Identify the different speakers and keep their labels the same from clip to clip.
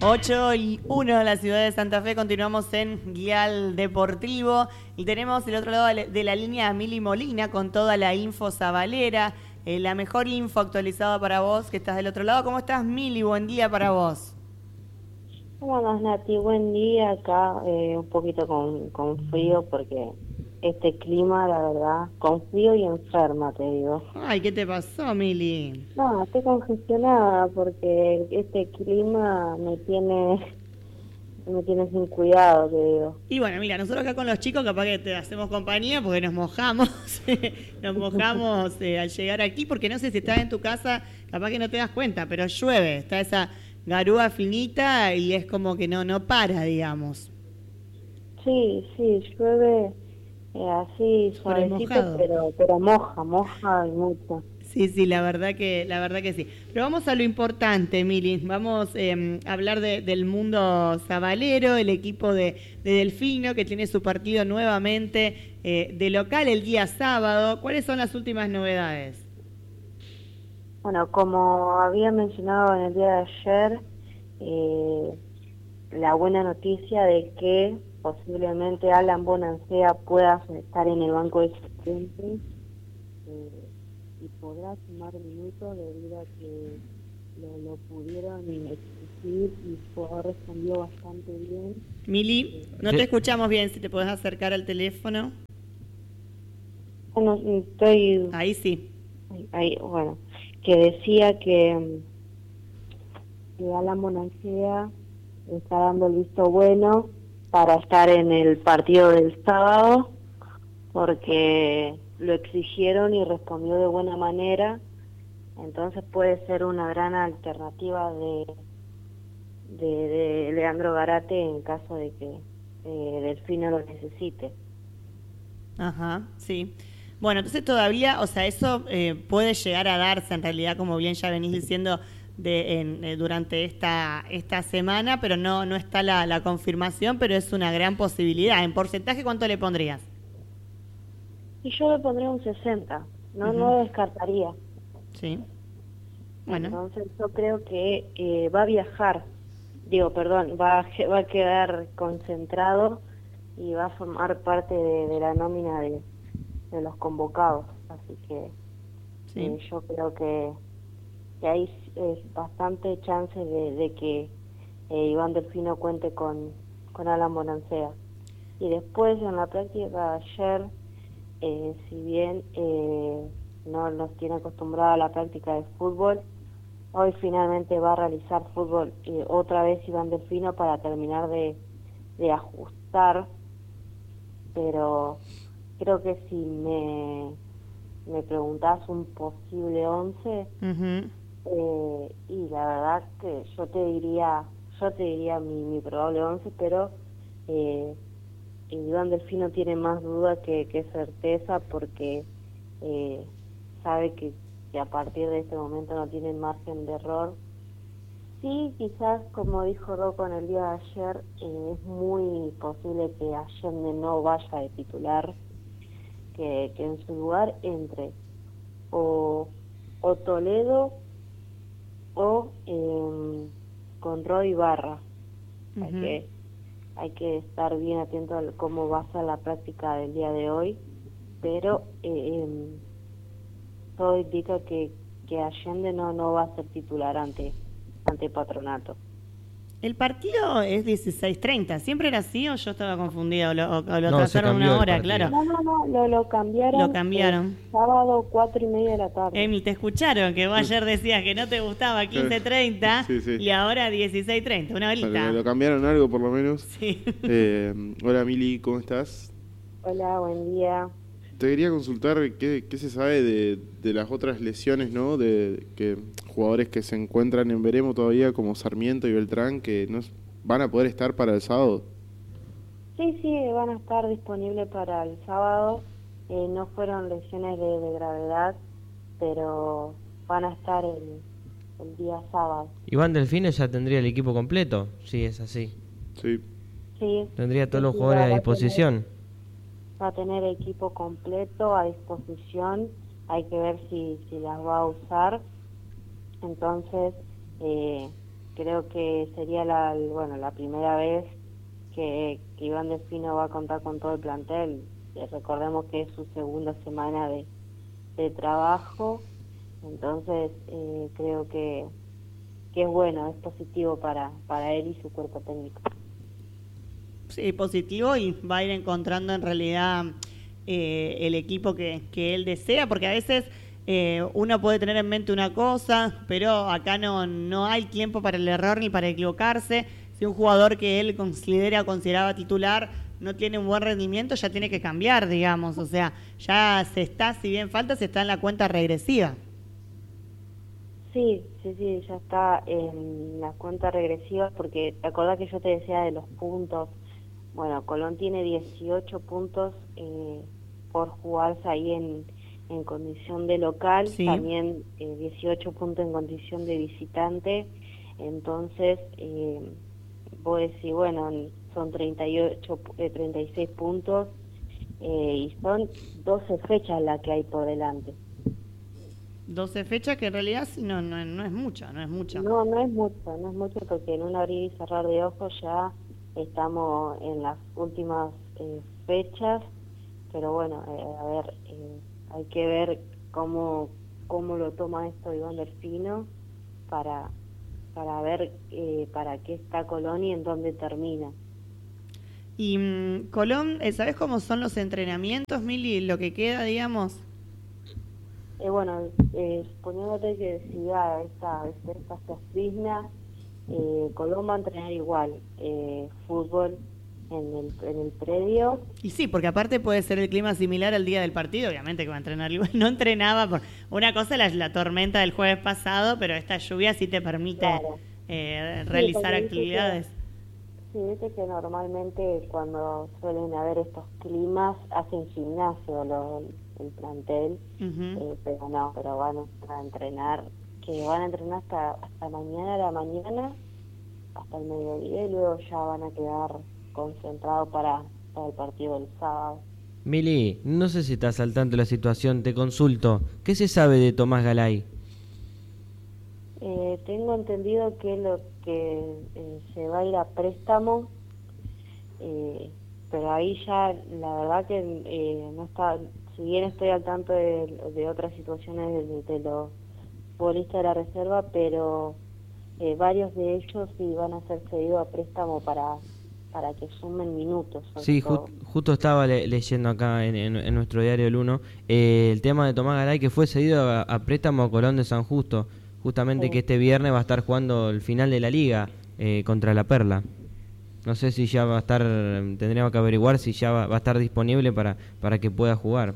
Speaker 1: 8:01 en la ciudad de Santa Fe. Continuamos en Guial Deportivo y tenemos el otro lado de la línea a Mili Molina con toda la info sabalera, la mejor info actualizada para vos que estás del otro lado. ¿Cómo estás, Mili? Buen día para vos.
Speaker 2: ¿Cómo andás, Nati? Buen día acá, un poquito con frío porque este clima, la verdad, con frío y enferma, te digo.
Speaker 1: Ay, ¿qué te pasó, Mili?
Speaker 2: No, estoy congestionada porque este clima me tiene sin cuidado, te digo.
Speaker 1: Y bueno, mira, nosotros acá con los chicos capaz que te hacemos compañía porque nos mojamos, nos mojamos al llegar aquí, porque no sé si estás en tu casa, capaz que no te das cuenta, pero llueve, está esa garúa finita y es como que no para, digamos.
Speaker 2: Sí, sí, llueve así
Speaker 1: Sobre
Speaker 2: suavecito,
Speaker 1: mojado.
Speaker 2: pero moja y mucho.
Speaker 1: Sí, la verdad que sí. Pero vamos a lo importante, Emily. Vamos a hablar del mundo sabalero, el equipo de Delfino que tiene su partido nuevamente de local el día sábado. ¿Cuáles son las últimas novedades?
Speaker 2: Bueno, como había mencionado en el día de ayer, eh, la buena noticia de que posiblemente Alan Bonansea pueda estar en el banco de suplentes y podrá sumar minutos debido a que lo pudieron exigir y el jugador respondió bastante bien.
Speaker 1: Mili, no te escuchamos bien, si te podés acercar al teléfono.
Speaker 2: Bueno, estoy
Speaker 1: Ahí sí.
Speaker 2: ahí, bueno, que decía que Alan Bonansea está dando el visto bueno para estar en el partido del sábado porque lo exigieron y respondió de buena manera, entonces puede ser una gran alternativa de Leandro Garate en caso de que Delfino lo necesite.
Speaker 1: Ajá, sí. Bueno, entonces todavía, o sea, eso puede llegar a darse en realidad, como bien ya venís diciendo durante esta semana, pero no está la confirmación, pero es una gran posibilidad. ¿En porcentaje cuánto le pondrías?
Speaker 2: Y yo le pondría un 60, no
Speaker 1: Ujú.
Speaker 2: lo descartaría.
Speaker 1: Sí. Bueno,
Speaker 2: Entonces yo creo que va a viajar, digo, perdón, va a quedar concentrado y va a formar parte de la nómina de los convocados. Así que
Speaker 1: sí.
Speaker 2: yo creo que hay bastante chance de que Iván Delfino cuente con Alan Bonansea. Y después en la práctica de ayer, si bien no nos tiene acostumbrado a la práctica de fútbol, hoy finalmente va a realizar fútbol otra vez Iván Delfino para terminar de ajustar, pero creo que si me preguntás un posible 11
Speaker 1: Ujú.
Speaker 2: y la verdad que yo te diría mi probable 11 pero eh, Iván Delfino tiene más duda que certeza porque eh, sabe que a partir de este momento no tiene margen de error. Sí, quizás, como dijo Rocco en el día de ayer, es muy posible que Allende no vaya de titular, que en su lugar entre o, o Toledo o con Roy Barra. Hay
Speaker 1: Ujú.
Speaker 2: que, hay que estar bien atento a cómo va a ser la práctica del día de hoy, pero todo indica que Allende no va a ser titular ante Patronato.
Speaker 1: El partido es 16:30. ¿Siempre era así o yo estaba confundida? O lo
Speaker 3: No, se
Speaker 1: atrasaron
Speaker 3: cambió
Speaker 1: una
Speaker 3: el
Speaker 1: hora, claro.
Speaker 3: partido.
Speaker 2: No, lo
Speaker 1: Lo
Speaker 2: cambiaron
Speaker 1: cambiaron.
Speaker 2: sábado 4:30 de la tarde.
Speaker 1: Emi, te escucharon que vos ayer decías que no te gustaba 15:30
Speaker 4: Sí, sí.
Speaker 1: y ahora 16:30. Una
Speaker 4: Bueno,
Speaker 1: horita.
Speaker 4: lo cambiaron algo por lo menos.
Speaker 1: Sí.
Speaker 4: Hola Mili, ¿cómo estás?
Speaker 2: Hola, buen día.
Speaker 4: Te quería consultar qué se sabe de las otras lesiones, ¿no? De que jugadores que se encuentran en veremos todavía, como Sarmiento y Beltrán, que no van a poder estar para el sábado.
Speaker 2: Sí, sí, van a estar disponibles para el sábado. No fueron lesiones de gravedad, pero van a estar el día sábado.
Speaker 3: Iván Delfino ya tendría el equipo completo, si es así.
Speaker 4: Sí.
Speaker 2: Sí,
Speaker 3: Tendría
Speaker 2: sí,
Speaker 3: todos los
Speaker 2: sí,
Speaker 3: jugadores a disposición.
Speaker 2: va a tener equipo completo a disposición. Hay que ver si las va a usar. Entonces, creo que sería la primera vez que Iván Delfino va a contar con todo el plantel. Recordemos que es su segunda semana de trabajo, entonces creo que es bueno, es positivo para él y su cuerpo técnico.
Speaker 1: Sí, positivo, y va a ir encontrando en realidad el equipo que él desea, porque a veces uno puede tener en mente una cosa, pero acá no hay tiempo para el error ni para equivocarse. Si un jugador que él consideraba titular no tiene un buen rendimiento, ya tiene que cambiar, digamos. O sea, ya si bien falta, se está en la cuenta regresiva.
Speaker 2: Sí, ya está en la cuenta regresiva, porque te acordás que yo te decía de los puntos. Bueno, Colón tiene 18 puntos por jugarse ahí en condición de local,
Speaker 1: sí.
Speaker 2: También 18 puntos en condición de visitante. Entonces, vos decís, bueno, son 36 puntos y son 12 fechas las que hay por delante.
Speaker 1: 12 fechas que en realidad no es mucha.
Speaker 2: No es mucho porque en un abrir y cerrar de ojos ya estamos en las últimas fechas, pero bueno, hay que ver cómo lo toma esto Iván Delfino para ver para qué está Colón y en dónde termina.
Speaker 1: Y Colón, ¿sabés cómo son los entrenamientos, Mili, lo que queda, digamos?
Speaker 2: Suponiéndote que siga esta cisna, Colón va a entrenar igual, fútbol en el predio.
Speaker 1: Y sí, porque aparte puede ser el clima similar al día del partido, obviamente que va a entrenar igual. No entrenaba por una cosa, la tormenta del jueves pasado, pero esta lluvia sí te permite realizar actividades.
Speaker 2: Viste que normalmente cuando suelen haber estos climas hacen gimnasio el plantel, pero van a entrenar, hasta mañana a la mañana, hasta el mediodía, y luego ya van a quedar concentrados para el partido del sábado.
Speaker 3: Mili, no sé si estás al tanto de la situación, te consulto, ¿qué se sabe de Tomás Galay?
Speaker 2: Tengo entendido que se va a ir a préstamo, pero ahí ya la verdad que no está, si bien estoy al tanto de otras situaciones de los futbolistas de la reserva, pero varios de ellos sí van a ser cedidos a préstamo para que sumen minutos.
Speaker 3: Sí, justo estaba leyendo acá en nuestro diario El Uno el tema de Tomás Galay, que fue cedido a préstamo a Colón de San Justo, justamente que este viernes va a estar jugando el final de la liga contra La Perla. No sé si ya va a estar, tendríamos que averiguar si ya va a estar disponible para que pueda jugar.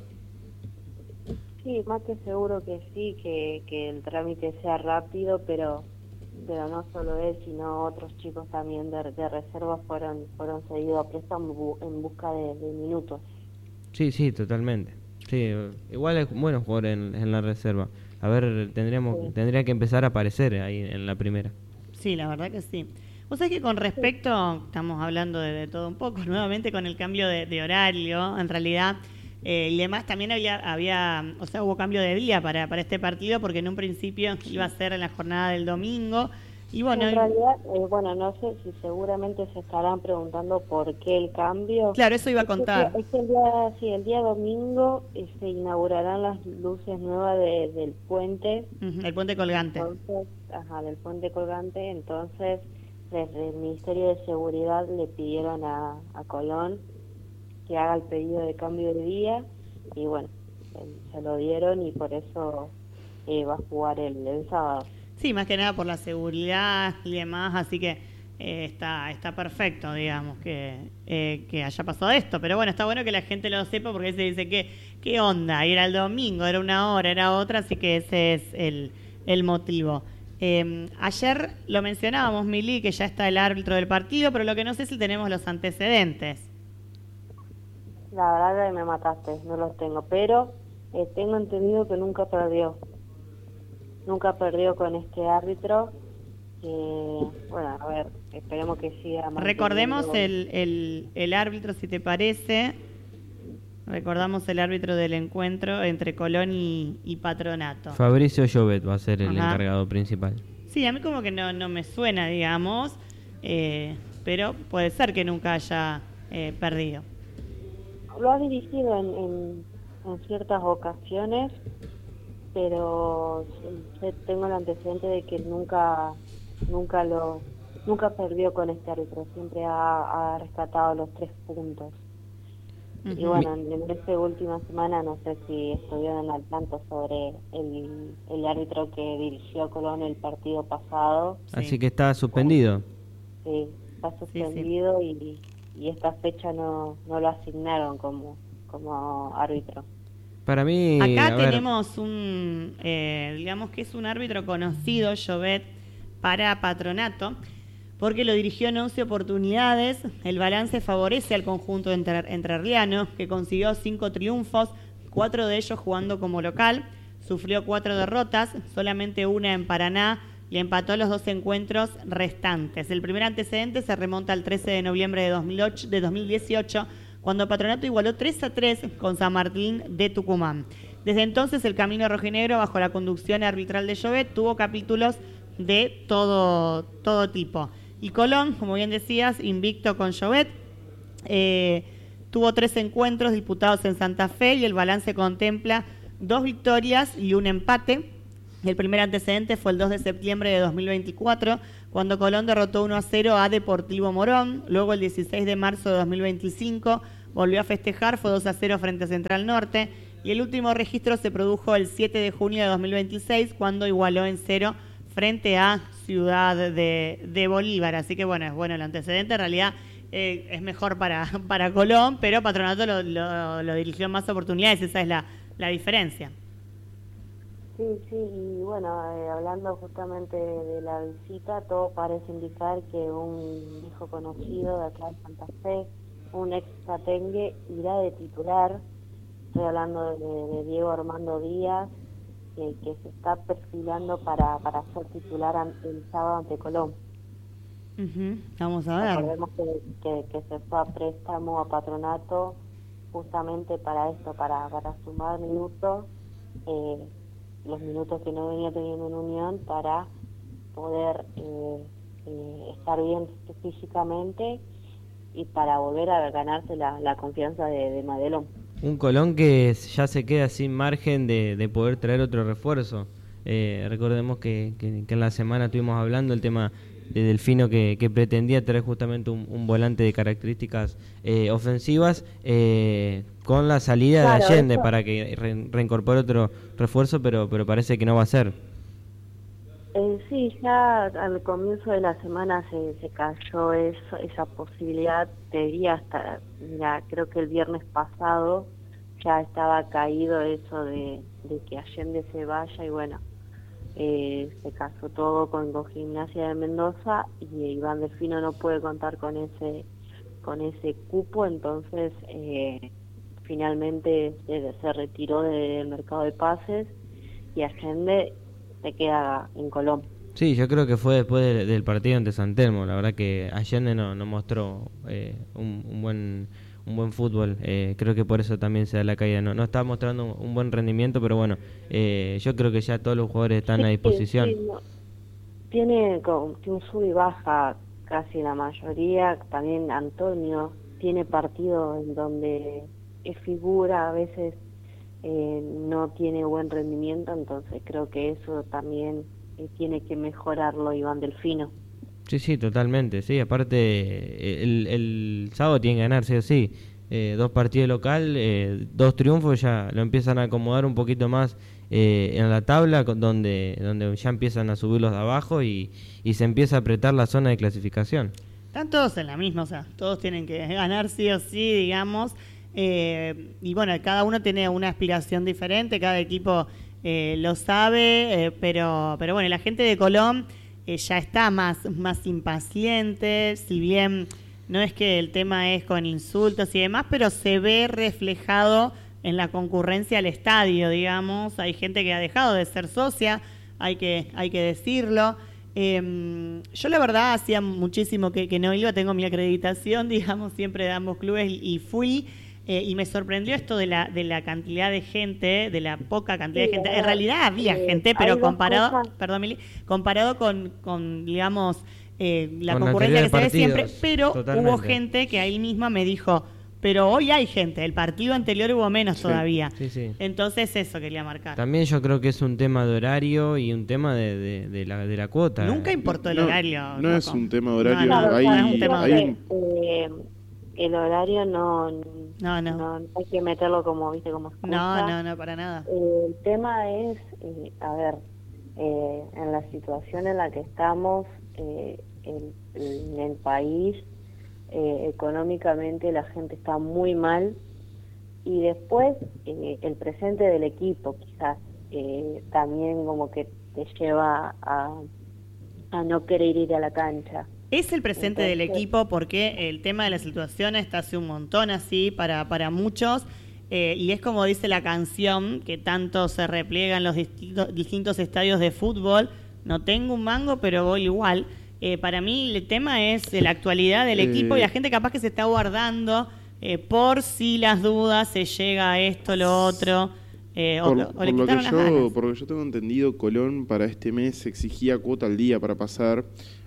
Speaker 2: Sí, más que seguro que sí, que el trámite sea rápido, pero no solo él, sino otros chicos también de reserva fueron cedidos a préstamo en busca de minutos.
Speaker 3: Sí, totalmente. Sí, igual es bueno jugar en la reserva. A ver, tendría que empezar a aparecer ahí en la primera.
Speaker 1: Sí, la verdad que sí. Vos sabés que con respecto, estamos hablando de todo un poco, nuevamente con el cambio de horario, en realidad, y demás también hubo cambio de día para este partido, porque en un principio iba a ser en la jornada del domingo. Y bueno,
Speaker 2: en realidad, no sé si seguramente se estarán preguntando por qué el cambio.
Speaker 1: Claro, eso iba a contar.
Speaker 2: Es que el día domingo se inaugurarán las luces nuevas del puente.
Speaker 1: El puente colgante.
Speaker 2: Entonces, del puente colgante. Entonces, desde el Ministerio de Seguridad le pidieron a Colón que haga el pedido de cambio de día, y bueno, se lo dieron, y por eso va a jugar el sábado.
Speaker 1: Sí, más que nada por la seguridad y demás, así que está perfecto, digamos, que haya pasado esto. Pero bueno, está bueno que la gente lo sepa, porque se dice que ¿qué onda? Era el domingo, era una hora, era otra, así que ese es el motivo. Ayer lo mencionábamos, Mili, que ya está el árbitro del partido, pero lo que no sé es si tenemos los antecedentes.
Speaker 2: La verdad que me mataste, no los tengo, pero tengo entendido que nunca perdió con este árbitro. Bueno, a ver, esperemos que siga.
Speaker 1: Recordemos el árbitro, si te parece. Recordamos el árbitro del encuentro entre Colón y Patronato.
Speaker 3: Fabricio Llobet va a ser el encargado principal.
Speaker 1: Sí, a mí como que no me suena, digamos, pero puede ser que nunca haya perdido.
Speaker 2: Lo ha dirigido en ciertas ocasiones, pero tengo el antecedente de que nunca perdió con este árbitro, siempre ha rescatado los 3 puntos. Y bueno, en esta última semana no sé si estuvieron al tanto sobre el árbitro que dirigió a Colón el partido pasado.
Speaker 3: Así que está suspendido.
Speaker 2: Sí, está suspendido. Sí. Y esta fecha no lo asignaron como árbitro.
Speaker 3: Para mí,
Speaker 1: acá tenemos digamos que es un árbitro conocido, Llobet, para Patronato, porque lo dirigió en 11 oportunidades. El balance favorece al conjunto entrerriano, que consiguió 5 triunfos, 4 de ellos jugando como local. Sufrió 4 derrotas, solamente una en Paraná, y empató los 2 encuentros restantes. El primer antecedente se remonta al 13 de noviembre de 2018, cuando Patronato igualó 3-3 con San Martín de Tucumán. Desde entonces, el camino rojinegro, bajo la conducción arbitral de Llobet, tuvo capítulos de todo tipo. Y Colón, como bien decías, invicto con Llobet, tuvo 3 encuentros disputados en Santa Fe y el balance contempla 2 victorias y un empate. El primer antecedente fue el 2 de septiembre de 2024, cuando Colón derrotó 1-0 a Deportivo Morón. Luego, el 16 de marzo de 2025, volvió a festejar, fue 2-0 frente a Central Norte. Y el último registro se produjo el 7 de junio de 2026, cuando igualó en 0 frente a Ciudad de Bolívar. Así que bueno, es bueno el antecedente. En realidad es mejor para Colón, pero Patronato lo dirigió en más oportunidades. Esa es la diferencia.
Speaker 2: Sí, y bueno, hablando justamente de la visita, todo parece indicar que un viejo conocido de acá de Santa Fe, un ex Satengue, irá de titular. Estoy hablando de Diego Armando Díaz, que se está perfilando para ser titular el sábado ante Colón.
Speaker 1: Vamos a ver.
Speaker 2: Recordemos que se fue a préstamo a Patronato justamente para esto, para sumar minutos, los minutos que no venía teniendo en Unión, para poder estar bien físicamente y para volver a ganarse la confianza de Madelón.
Speaker 3: Un Colón que ya se queda sin margen de poder traer otro refuerzo. Recordemos que en la semana estuvimos hablando el tema de Delfino, que pretendía traer justamente un volante de características ofensivas, con la salida de Allende para que reincorpore otro refuerzo, pero parece que no va a ser.
Speaker 2: Sí, ya al comienzo de la semana se cayó esa posibilidad. Te diría hasta, mira, creo que el viernes pasado ya estaba caído eso de que Allende se vaya, y bueno, se casó todo con Gimnasia de Mendoza, y Iván Delfino no puede contar con ese cupo. Entonces finalmente se retiró del mercado de pases y Allende se queda en Colón.
Speaker 3: Sí, yo creo que fue después del partido ante San Telmo. La verdad que Allende no mostró un buen fútbol. Creo que por eso también se da la caída. No está mostrando un buen rendimiento, pero bueno, yo creo que ya todos los jugadores están a disposición.
Speaker 2: Sí, no. Tiene un sub y baja casi la mayoría. También Antonio tiene partidos en donde es figura, a veces no tiene buen rendimiento, entonces creo que eso también tiene que mejorarlo Iván Delfino.
Speaker 3: Sí, totalmente, sí, aparte el sábado tiene que ganar, sí o sí. 2 partidos local, 2 triunfos, ya lo empiezan a acomodar un poquito más en la tabla, donde ya empiezan a subir los de abajo y se empieza a apretar la zona de clasificación.
Speaker 1: Están todos en la misma, o sea, todos tienen que ganar sí o sí, digamos. Y bueno, cada uno tiene una aspiración diferente, cada equipo lo sabe, pero bueno, la gente de Colón ya está más impaciente, si bien no es que el tema es con insultos y demás, pero se ve reflejado en la concurrencia al estadio, digamos. Hay gente que ha dejado de ser socia, hay que decirlo. Yo la verdad hacía muchísimo que no iba, tengo mi acreditación, digamos, siempre de ambos clubes y fui. y me sorprendió esto de la cantidad de gente, de la poca cantidad de gente. En realidad había gente, pero comparado, perdón, Mili, comparado con digamos, la
Speaker 3: Con
Speaker 1: concurrencia que se ve
Speaker 3: partidos,
Speaker 1: siempre, pero
Speaker 3: totalmente.
Speaker 1: hubo gente que ahí misma me dijo, pero hoy hay gente, el partido anterior hubo menos todavía.
Speaker 3: Sí.
Speaker 1: Entonces eso quería marcar.
Speaker 3: También yo creo que es un tema de horario y un tema de la cuota.
Speaker 1: Nunca importó el horario.
Speaker 4: No es un tema de horario,
Speaker 1: No,
Speaker 4: hay,
Speaker 1: no es un tema de
Speaker 4: hay
Speaker 1: horario.
Speaker 2: El horario no hay que meterlo como, viste, como excusa.
Speaker 1: No, para nada.
Speaker 2: El tema es, a ver, en la situación en la que estamos, en el país, económicamente la gente está muy mal, y después el presente del equipo quizás también como que te lleva a no querer ir a la cancha.
Speaker 1: Es el presente del equipo porque el tema de la situación está hace un montón así para muchos, y es como dice la canción, que tanto se repliegan los distintos estadios de fútbol, no tengo un mango pero voy igual. Para mí el tema es la actualidad del equipo y la gente capaz que se está guardando por si las dudas se llega a esto, lo otro, o le quitaron las ganas.
Speaker 4: Por lo que yo tengo entendido, Colón para este mes exigía cuota al día para pasar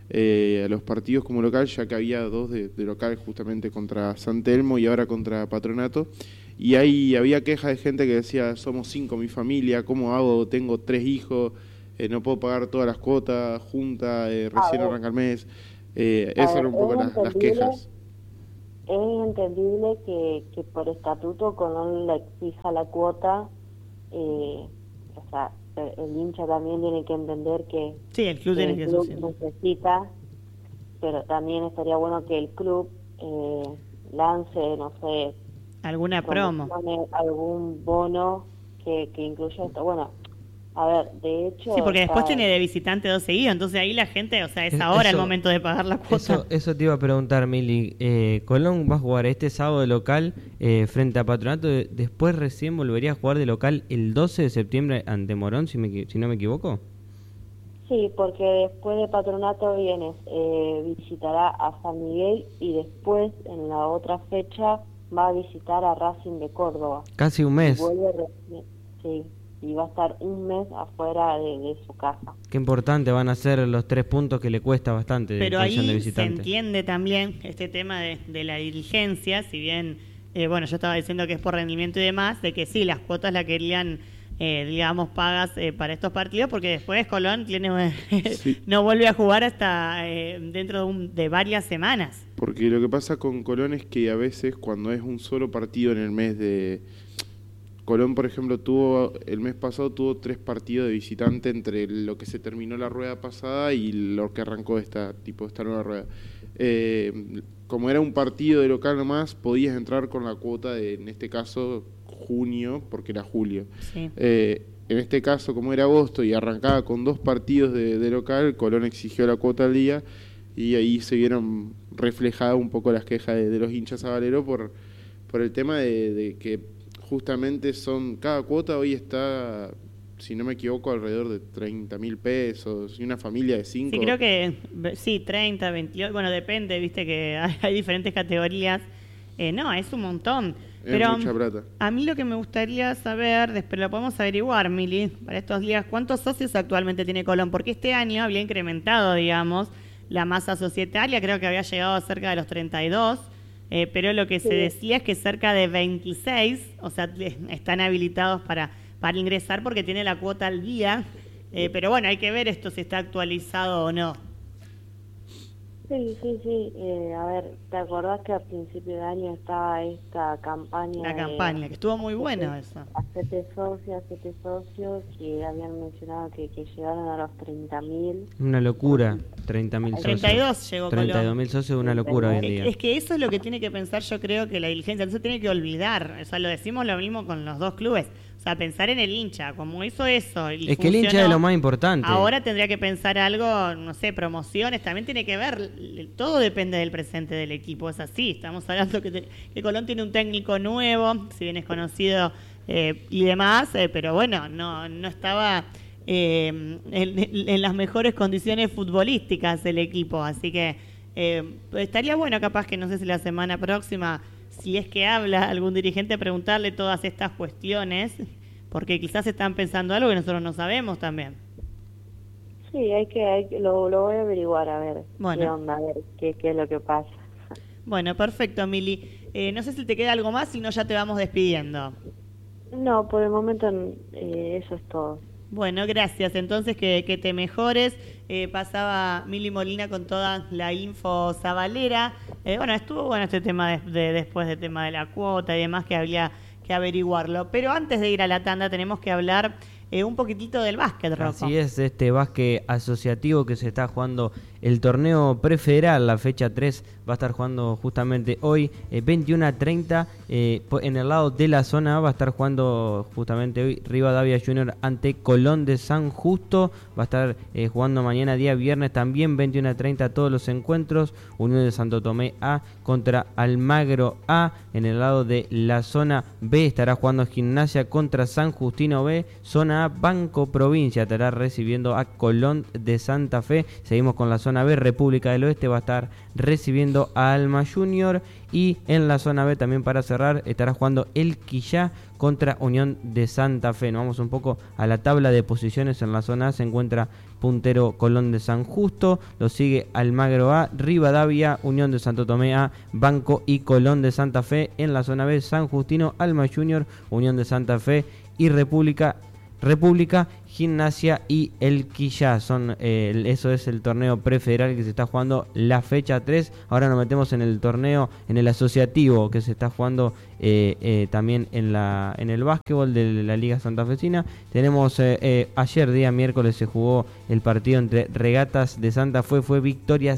Speaker 4: a los partidos como local, ya que había 2 de local justamente contra San Telmo y ahora contra Patronato, y ahí había quejas de gente que decía, somos 5 mi familia, ¿cómo hago? Tengo 3 hijos, no puedo pagar todas las cuotas juntas, recién arranca el mes. Esas eran un poco las quejas.
Speaker 2: Es entendible que por estatuto Colón le exija la cuota, o sea, el hincha también tiene que entender que
Speaker 1: sí, el club tiene que
Speaker 2: necesita, pero también estaría bueno que el club lance, no sé,
Speaker 1: alguna promo,
Speaker 2: algún bono que incluya esto. Bueno, a ver, de hecho...
Speaker 1: Sí, porque después tiene de visitante 2 seguidos, entonces ahí la gente, o sea, es ahora el momento de pagar la cuota.
Speaker 3: Eso te iba a preguntar, Mili. Colón va a jugar este sábado de local frente a Patronato, después recién volvería a jugar de local el 12 de septiembre ante Morón, si no me equivoco.
Speaker 2: Sí, porque después de Patronato vienes, visitará a San Miguel y después, en la otra fecha, va a visitar a Racing de Córdoba.
Speaker 3: Casi un mes.
Speaker 2: Sí, y va a estar un mes afuera de su casa.
Speaker 3: Qué importante van a ser los 3 puntos que le cuesta bastante.
Speaker 1: Pero ahí
Speaker 3: de
Speaker 1: se entiende también este tema de la dirigencia, si bien, bueno, yo estaba diciendo que es por rendimiento y demás, de que sí, las cuotas la querían, digamos, pagas para estos partidos, porque después Colón tiene no vuelve a jugar hasta dentro de varias semanas.
Speaker 4: Porque lo que pasa con Colón es que a veces cuando es un solo partido en el mes de... Colón, por ejemplo, el mes pasado tuvo 3 partidos de visitante entre lo que se terminó la rueda pasada y lo que arrancó esta nueva rueda. Como era un partido de local nomás, podías entrar con la cuota de, en este caso, junio, porque era julio.
Speaker 1: Sí.
Speaker 4: En este caso, como era agosto y arrancaba con 2 partidos de local, Colón exigió la cuota al día y ahí se vieron reflejadas un poco las quejas de los hinchas sabaleros por el tema de que justamente cada cuota hoy está, si no me equivoco, alrededor de 30.000 pesos, y una familia de 5.
Speaker 1: Sí, creo que, sí, 30, 28, bueno, depende, viste que hay diferentes categorías. No, es un montón. Pero
Speaker 4: mucha plata.
Speaker 1: A mí lo que me gustaría saber, después lo podemos averiguar, Mili, para estos días, ¿cuántos socios actualmente tiene Colón? Porque este año había incrementado, digamos, la masa societaria, creo que había llegado a cerca de los 32, pero lo que se decía es que cerca de 26, o sea, están habilitados para ingresar porque tiene la cuota al día, pero bueno, hay que ver esto si está actualizado o no.
Speaker 2: Sí. A ver, ¿te acordás que a principio de año estaba esta campaña?
Speaker 1: La campaña, que estuvo muy buena eso.
Speaker 2: Hacete socios, que habían mencionado que llegaron a los 30.000.
Speaker 3: Una locura, 30.000 socios.
Speaker 1: 32 llegó Colón.
Speaker 3: 32.000 socios es una locura hoy en día.
Speaker 1: Es que eso es lo que tiene que pensar, yo creo que la dirigencia, no se tiene que olvidar, o sea, lo decimos lo mismo con los 2 clubes. O sea, pensar en el hincha, como hizo eso. Y
Speaker 3: es que el hincha es lo más importante.
Speaker 1: Ahora tendría que pensar algo, no sé, promociones, también tiene que ver, todo depende del presente del equipo, es así. Estamos hablando que Colón tiene un técnico nuevo, si bien es conocido y demás, pero bueno, no estaba en las mejores condiciones futbolísticas el equipo, así que estaría bueno capaz que no sé si la semana próxima si es que habla algún dirigente, preguntarle todas estas cuestiones, porque quizás están pensando algo que nosotros no sabemos también.
Speaker 2: Sí, lo voy a averiguar, a ver
Speaker 1: Bueno.
Speaker 2: qué onda, a ver qué es lo que pasa.
Speaker 1: Bueno, perfecto, Mili. No sé si te queda algo más, si no ya te vamos despidiendo.
Speaker 2: No, por el momento eso es todo.
Speaker 1: Bueno, gracias. Entonces que te mejores. Pasaba Mili Molina con toda la info sabalera. Bueno, estuvo bueno este tema después del tema de la cuota y demás, que había que averiguarlo. Pero antes de ir a la tanda tenemos que hablar un poquitito del básquet, Rocco.
Speaker 3: Así es, este básquet asociativo que se está jugando el torneo prefederal, la fecha 3 va a estar jugando justamente hoy, 21:30, en el lado de la zona A va a estar jugando justamente hoy Rivadavia Junior ante Colón de San Justo, va a estar jugando mañana día viernes también 21:30 todos los encuentros, Unión de Santo Tomé A contra Almagro A, en el lado de la zona B estará jugando Gimnasia contra San Justino B, zona A Banco Provincia estará recibiendo a Colón de Santa Fe, seguimos con la zona B, República del Oeste va a estar recibiendo a Alma Junior y en la zona B también para cerrar estará jugando El Quillá contra Unión de Santa Fe. Nos vamos un poco a la tabla de posiciones. En la zona A se encuentra puntero Colón de San Justo, lo sigue Almagro A, Rivadavia, Unión de Santo Tomé A, Banco y Colón de Santa Fe. En la zona B San Justino, Alma Junior, Unión de Santa Fe y República, Gimnasia y El Quillá. Eso es el torneo prefederal que se está jugando la fecha 3. Ahora nos metemos en el torneo, en el asociativo que se está jugando también en el básquetbol de la Liga Santafesina. Tenemos ayer día miércoles se jugó el partido entre Regatas de Santa Fe, fue victoria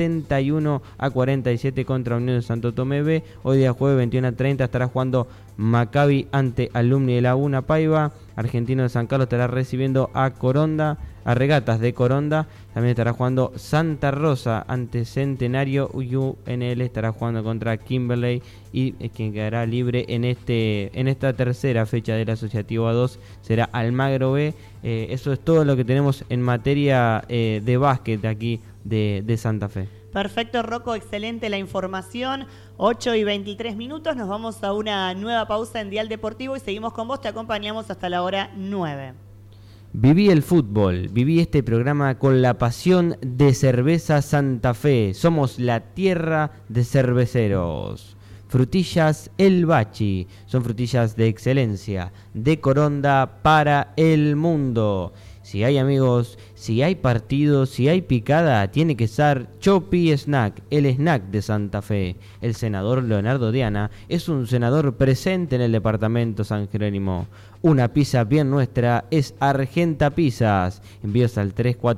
Speaker 3: 71-47 contra Unión de Santo Tomé B. Hoy día jueves 21:30 estará jugando Maccabi ante Alumni de Laguna Paiva. Argentino de San Carlos estará recibiendo a Regatas de Coronda. También estará jugando Santa Rosa ante Centenario. UNL estará jugando contra Kimberley y quien quedará libre en esta tercera fecha del asociativo A2 será Almagro B. Eso es todo lo que tenemos en materia de básquet aquí de Santa Fe.
Speaker 1: Perfecto, Rocco, excelente la información. 8:23, nos vamos a una nueva pausa en Dial Deportivo y seguimos con vos, te acompañamos hasta la hora 9.
Speaker 3: Viví el fútbol, viví este programa con la pasión de Cerveza Santa Fe. Somos la tierra de cerveceros. Frutillas El Bachi, son frutillas de excelencia, de Coronda para el mundo. Si hay amigos, si hay partidos, si hay picada, tiene que ser Chopi Snack, el snack de Santa Fe. El senador Leonardo Diana es un senador presente en el departamento San Jerónimo. Una pizza bien nuestra es Argenta Pizzas. Envíos al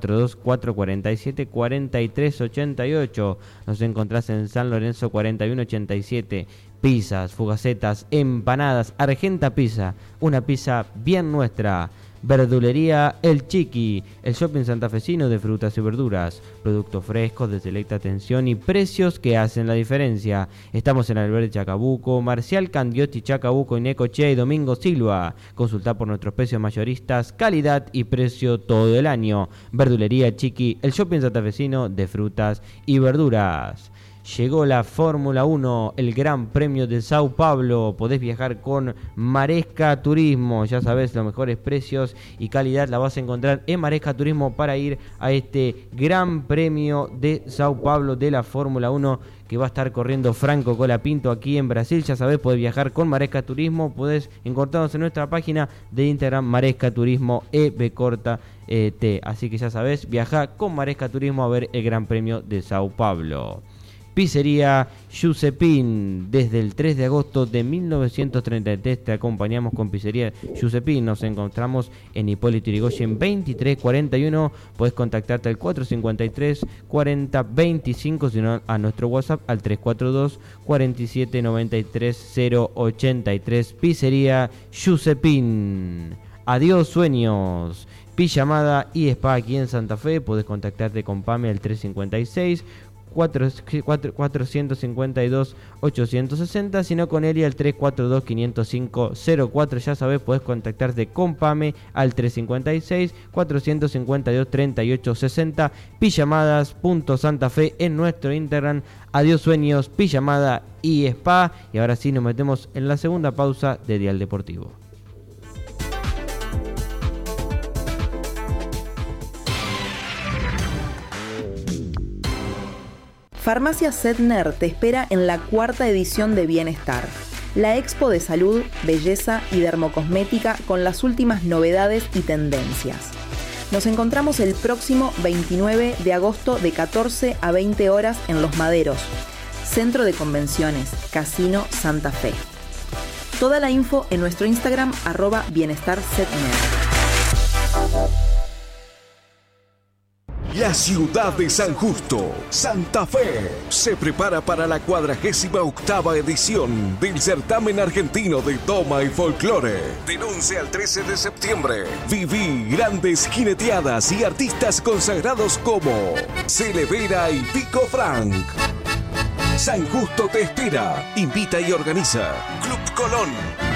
Speaker 3: 342-447-4388. Nos encontrás en San Lorenzo 4187. Pizzas, fugacetas, empanadas, Argenta Pizza. Una pizza bien nuestra. Verdulería El Chiqui, el shopping santafesino de frutas y verduras, productos frescos de selecta atención y precios que hacen la diferencia. Estamos en Alberti Chacabuco, Marcial Candiotti Chacabuco y Necochea y Domingo Silva. Consulta por nuestros precios mayoristas, calidad y precio todo el año. Verdulería Chiqui, el shopping santafesino de frutas y verduras. Llegó la Fórmula 1, el Gran Premio de Sao Paulo. Podés viajar con Maresca Turismo. Ya sabés, los mejores precios y calidad la vas a encontrar en Maresca Turismo para ir a este Gran Premio de Sao Paulo de la Fórmula 1 que va a estar corriendo Franco Colapinto aquí en Brasil. Ya sabés, podés viajar con Maresca Turismo. Podés encontrarnos en nuestra página de Instagram, Maresca Turismo T. Así que ya sabés, viajá con Maresca Turismo a ver el Gran Premio de Sao Paulo. Pizzería Giuseppin, desde el 3 de agosto de 1933 te acompañamos con Pizzería Giuseppin. Nos encontramos en Hipólito Yrigoyen 2341. Puedes contactarte al 453 40 25, sino a nuestro WhatsApp al 342 47 93 083. Pizzería Giuseppin. Adiós sueños. Pijamada y Spa aquí en Santa Fe. Podés contactarte con Pame al 356 452-860, sino con Eli al 342-505-04. Ya sabés, podés contactarte con Pame al 356-452-3860, pijamadas.santafe en nuestro Instagram. Adiós sueños, pijamada y spa. Y ahora sí nos metemos en la segunda pausa de Dial Deportivo.
Speaker 5: Farmacia Setner te espera en la 4ª edición de Bienestar, la expo de salud, belleza y dermocosmética con las últimas novedades y tendencias. Nos encontramos el próximo 29 de agosto de 14 a 20 horas en Los Maderos, Centro de Convenciones, Casino Santa Fe. Toda la info en nuestro Instagram @bienestarsetner.
Speaker 6: La ciudad de San Justo, Santa Fe, se prepara para la 48ª edición del Certamen Argentino de Toma y Folclore. Del 11 al 13 de septiembre, viví grandes jineteadas y artistas consagrados como Celevera y Pico Frank. San Justo te espera. Invita y organiza Club Colón.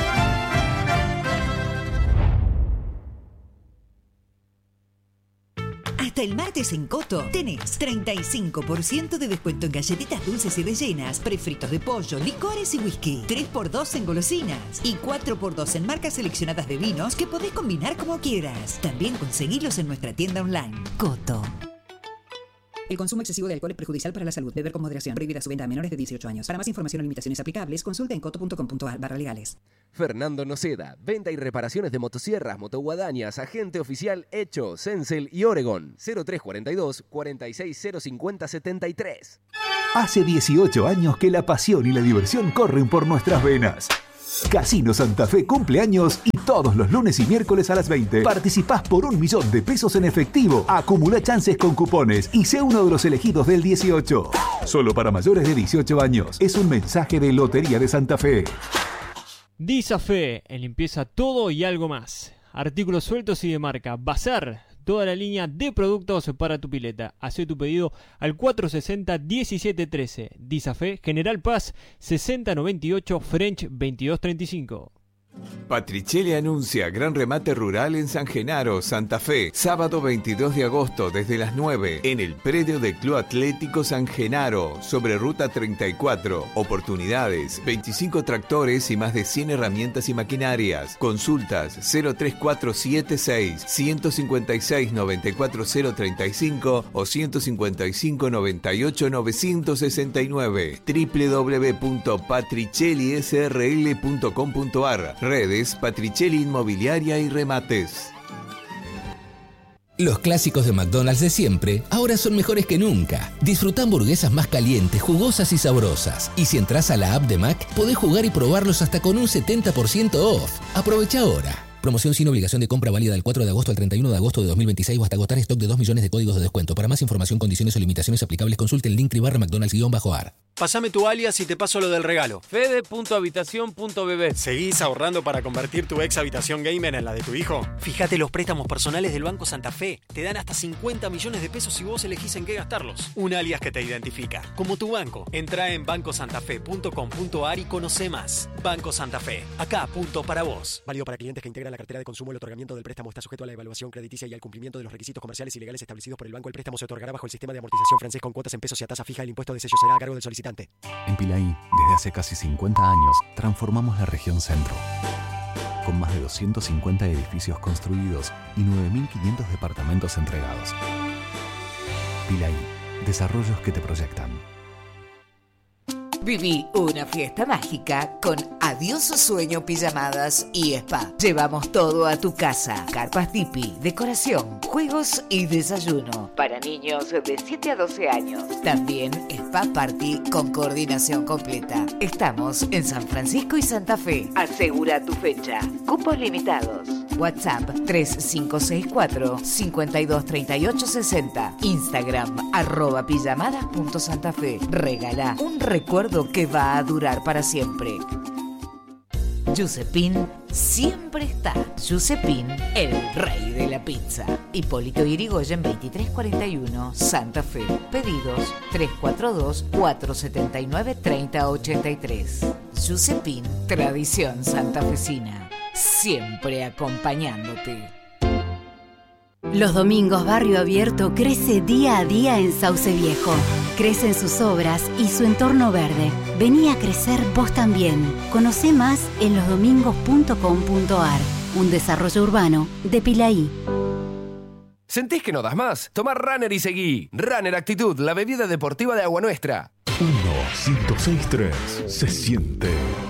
Speaker 7: Hasta el martes en Coto tenés 35% de descuento en galletitas dulces y rellenas, prefritos de pollo, licores y whisky, 3x2 en golosinas y 4x2 en marcas seleccionadas de vinos que podés combinar como quieras. También conseguilos en nuestra tienda online. Coto.
Speaker 8: El consumo excesivo de alcohol es perjudicial para la salud. Beber con moderación. Prohibida su venta a menores de 18 años. Para más información o limitaciones aplicables, consulta en coto.com.ar/legales.
Speaker 9: Fernando Noceda, venta y reparaciones de motosierras, motoguadañas, agente oficial Hecho, Sensel y Oregon. 0342 460550 73.
Speaker 10: Hace 18 años que la pasión y la diversión corren por nuestras venas. Casino Santa Fe cumple años y todos los lunes y miércoles a las 20 participás por 1 millón de pesos en efectivo. Acumula chances con cupones y sé uno de los elegidos del 18. Solo para mayores de 18 años. Es un mensaje de Lotería de Santa Fe.
Speaker 11: Disafe, en limpieza todo y algo más. Artículos sueltos y de marca. Bazar. Toda la línea de productos para tu pileta. Hacé tu pedido al 460-1713. Disafe, General Paz, 6098, French 2235.
Speaker 12: Patricelli anuncia gran remate rural en San Genaro, Santa Fe, sábado 22 de agosto desde las 9 en el predio del Club Atlético San Genaro, sobre Ruta 34. Oportunidades, 25 tractores y más de 100 herramientas y maquinarias. Consultas 03476 156 94035 o 155 98 969. www.patrichellisrl.com.ar. Redes Patricelli Inmobiliaria y Remates.
Speaker 13: Los clásicos de McDonald's de siempre ahora son mejores que nunca. Disfruta hamburguesas más calientes, jugosas y sabrosas. Y si entras a la app de Mac, podés jugar y probarlos hasta con un 70% off. Aprovecha ahora. Promoción sin obligación de compra, válida del 4 de agosto al 31 de agosto de 2026 o hasta agotar stock de 2 millones de códigos de descuento. Para más información, condiciones o limitaciones aplicables, consulte el link /McDonald's_ar.
Speaker 14: Pásame tu alias y te paso lo del regalo.
Speaker 15: Fede.habitación.bb.
Speaker 14: ¿Seguís ahorrando para convertir tu ex habitación gamer en la de tu hijo? Fíjate los préstamos personales del Banco Santa Fe. Te dan hasta 50 millones de pesos si vos elegís en qué gastarlos. Un alias que te identifica, como tu banco. Entrá en bancosantafe.com.ar y conoce más. Banco Santa Fe. Acá, punto para vos. Válido para clientes que integran la cartera de consumo. El otorgamiento del préstamo está sujeto a la evaluación crediticia y al cumplimiento de los requisitos comerciales y legales establecidos por el banco. El préstamo se otorgará bajo el sistema de amortización francés con cuotas en pesos y a tasa fija. El impuesto de sello será a cargo del solicitante.
Speaker 16: En Pilaí, desde hace casi 50 años, transformamos la región centro. Con más de 250 edificios construidos y 9.500 departamentos entregados. Pilaí, desarrollos que te proyectan.
Speaker 7: Viví una fiesta mágica con Adiós Sueño Pijamadas y Spa. Llevamos todo a tu casa. Carpas tipi, decoración, juegos y desayuno. Para niños de 7 a 12 años. También Spa Party con coordinación completa. Estamos en San Francisco y Santa Fe. Asegura tu fecha. Cupos limitados. WhatsApp 3564-523860. Instagram @pijamadas.santafe. Regala un recuerdo que va a durar para siempre. Giuseppin siempre está. Giuseppín, el rey de la pizza. Hipólito Yrigoyen 2341, Santa Fe. Pedidos 342-479-3083. Giuseppín, tradición santafesina. Siempre acompañándote.
Speaker 17: Los domingos Barrio Abierto crece día a día en Sauce Viejo. Crecen sus obras y su entorno verde. Vení a crecer vos también. Conocé más en losdomingos.com.ar. Un desarrollo urbano de Pilaí.
Speaker 9: ¿Sentís que no das más? Tomá Runner y seguí. Runner Actitud, la bebida deportiva de Agua Nuestra.
Speaker 10: 1, 106.3. Se siente.